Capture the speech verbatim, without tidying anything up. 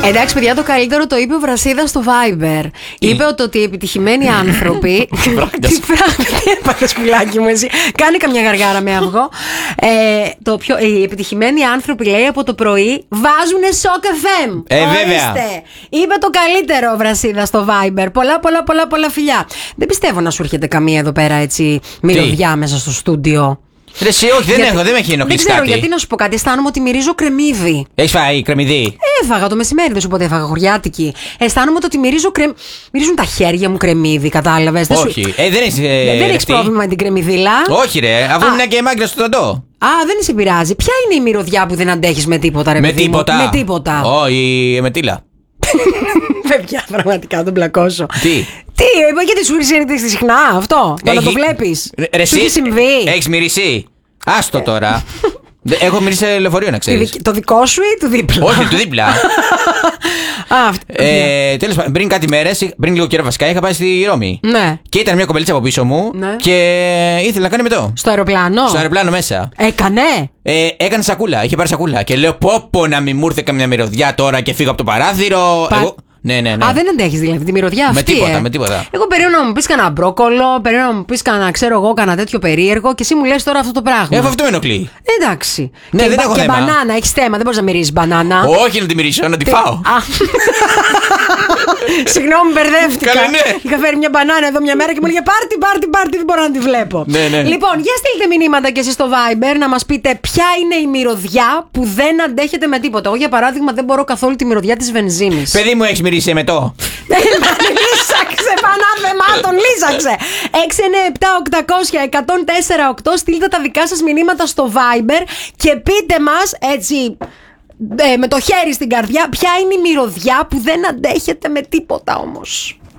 Εντάξει, παιδιά, το καλύτερο το είπε ο Βρασίδας στο Viber. Τι? Είπε ότι οι επιτυχημένοι άνθρωποι. Τι πράγματι έπαθε, σκουλάκι μου, εσύ. Κάνε καμιά γαργάρα με αυγό. ε, το πιο, οι επιτυχημένοι άνθρωποι, λέει, από το πρωί βάζουνε σοκ εφ εμ. Ε, βέβαια. Είπε το καλύτερο ο Βρασίδας στο Viber. Πολλά, πολλά, πολλά, πολλά φιλιά. Δεν πιστεύω να σου έρχεται καμία εδώ πέρα έτσι μυρωδιά μέσα στο στούντιο. Ρε, εσύ, όχι, δεν, γιατί, έχω, δεν με έχει ενοχλήσει. Δεν ξέρω, γιατί να σου πω κάτι. Αισθάνομαι ότι μυρίζω κρεμμύδι. Έχεις φάει κρεμμυδί? Έφαγα το μεσημέρι, δεν σου πω ότι έφαγα χωριάτικη. Αισθάνομαι ότι μυρίζω κρεμ... μυρίζουν τα χέρια μου κρεμμύδι, κατάλαβες? Όχι. Σου... Ε, δεν έχεις, ε, δεν, δεν έχεις πρόβλημα με την κρεμμυδίλα. Όχι, ρε, αφού είναι και μάγκρα στο ταντό. Α, δεν σε πειράζει. Ποια είναι η μυρωδιά που δεν αντέχεις με τίποτα, ρε με παιδί τίποτα. μου? Με τίποτα. Όχι, με τίλα. Παιδιά, πραγματικά τον πλακώσω. Τι? Τι, γιατί σου ήρθε συχνά αυτό? Το να το βλέπεις. Σου έχει συμβεί? Έχεις μυρίσει? Άστο τώρα. Έχω μυρίσει σε λεωφορείο, να ξέρεις. Το δικό σου ή του δίπλα? Όχι, του δίπλα. ε, Τέλος πάντων, πριν κάτι μέρες, πριν λίγο καιρό βασικά, είχα πάει στη Ρώμη. Ναι. Και ήταν μια κοπελίτσα από πίσω μου. Ναι. Και ήθελε να κάνει μετό. Στο αεροπλάνο? Στο αεροπλάνο μέσα. Έκανε? Ε, έκανε σακούλα, είχε πάρει σακούλα. Και λέω, πω πω να μην μου ήρθε καμιά μυρωδιά τώρα και φύγω από το παράθυρο. Πα... Εγώ... Ναι, ναι, ναι. Α, δεν αντέχεις δηλαδή τη μυρωδιά αυτή? Με τίποτα, ε. με τίποτα. Εγώ περίμενα να μου πεις κανένα μπρόκολο, περίμενα να μου πεις κανένα, ξέρω εγώ, κανένα τέτοιο περίεργο και εσύ μου λες τώρα αυτό το πράγμα. Ε, αυτό με ενοχλεί. Εντάξει. Ναι, και δεν έχω και θέμα. μπανάνα, έχεις θέμα, δεν μπορείς να μυρίσεις μπανάνα. Όχι να τη μυρίσω, να τη φάω. Συγγνώμη, μπερδεύτηκα. Καλέ, ναι. Είχα φέρει μια μπανάνα εδώ μια μέρα και μου λέγε πάρτι, πάρτι, πάρτι, δεν μπορώ να τη βλέπω. Ναι, ναι. Λοιπόν, για στείλτε μηνύματα κι εσείς στο Viber να μας πείτε ποια είναι η μυρωδιά που δεν αντέχετε με τίποτα. Εγώ, για παράδειγμα, δεν μπορώ καθόλου τη μυρωδιά της βενζίνης. Παιδί μου, έχεις μυρίσει μετό? Λύσαξε, πανάθεμάτων, λύσαξε. έξι εννιά επτά οκτακόσια εκατόν τέσσερα οκτώ. Στείλτε τα δικά σας μηνύματα στο Viber και πείτε μας έτσι ε, με το χέρι στην καρδιά ποια είναι η μυρωδιά που δεν αντέχετε με τίποτα όμως.